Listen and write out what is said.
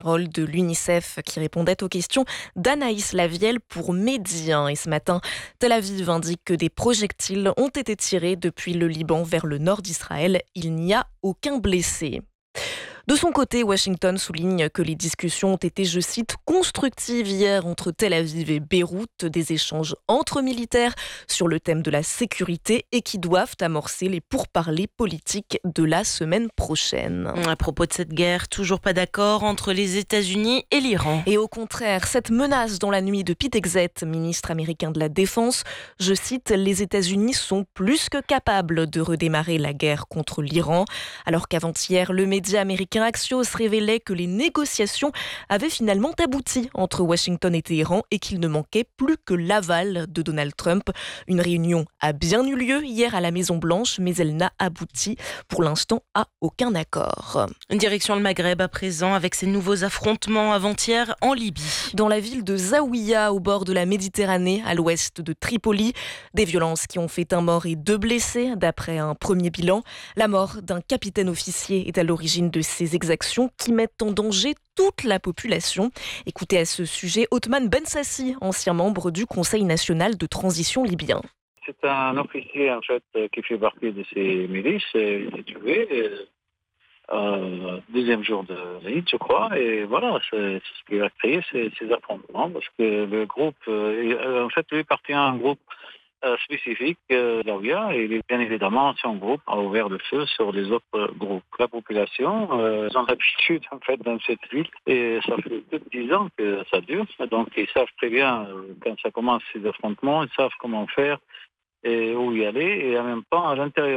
Rôle de l'UNICEF qui répondait aux questions d'Anaïs Lavielle pour Medi. Et ce matin, Tel Aviv indique que des projectiles ont été tirés depuis le Liban vers le nord d'Israël. Il n'y a aucun blessé. De son côté, Washington souligne que les discussions ont été, je cite, constructives hier entre Tel Aviv et Beyrouth, des échanges entre militaires sur le thème de la sécurité et qui doivent amorcer les pourparlers politiques de la semaine prochaine. À propos de cette guerre, toujours pas d'accord entre les États-Unis et l'Iran. Et au contraire, cette menace dans la nuit de Pete Hegseth, ministre américain de la Défense, je cite, les États-Unis sont plus que capables de redémarrer la guerre contre l'Iran, alors qu'avant-hier, le média américain Axios révélait que les négociations avaient finalement abouti entre Washington et Téhéran et qu'il ne manquait plus que l'aval de Donald Trump. Une réunion a bien eu lieu hier à la Maison-Blanche, mais elle n'a abouti pour l'instant à aucun accord. Direction le Maghreb à présent avec ces nouveaux affrontements avant-hier en Libye. Dans la ville de Zaouïa, au bord de la Méditerranée, à l'ouest de Tripoli, des violences qui ont fait un mort et 2 blessés, d'après un premier bilan. La mort d'un capitaine officier est à l'origine de ces exactions qui mettent en danger toute la population. Écoutez à ce sujet Othman Ben Sassi, ancien membre du Conseil national de transition libyen. C'est un officier en fait qui fait partie de ces milices, il est tué deuxième jour de l'Aïd, je crois, et voilà, c'est ce qui a créé ces affrontements, parce que le groupe, en fait, lui appartient à un groupe spécifique d'Aouia, et bien évidemment, son groupe a ouvert le feu sur les autres groupes. La population, ils ont l'habitude, en fait, dans cette ville, et ça fait plus de 10 ans que ça dure, donc ils savent très bien, quand ça commence ces affrontements, ils savent comment faire et où y aller, et en même temps, à l'intérieur